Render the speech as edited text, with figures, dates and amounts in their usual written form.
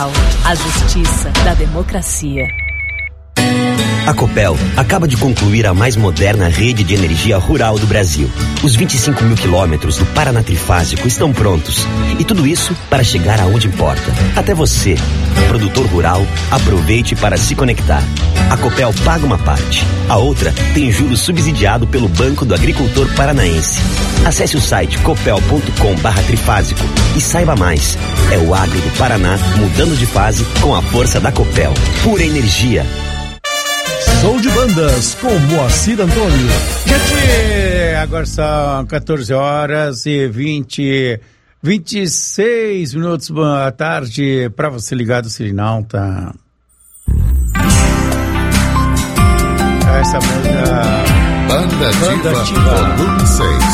A justiça da democracia. A Copel acaba de concluir a mais moderna rede de energia rural do Brasil. Os 25 mil quilômetros do Paraná Trifásico estão prontos. E tudo isso para chegar aonde importa. Até você, produtor rural, aproveite para se conectar. A Copel paga uma parte. A outra tem juros subsidiado pelo Banco do Agricultor Paranaense. Acesse o site copel.com/trifásico e saiba mais. É o agro do Paraná mudando de fase com a força da Copel. Pura energia. Show de bandas com Moacir Antônio. Gente, agora são 14 horas e 26 minutos. Boa tarde para você ligado, se não tá. Essa banda Banda Ativa, volume 6.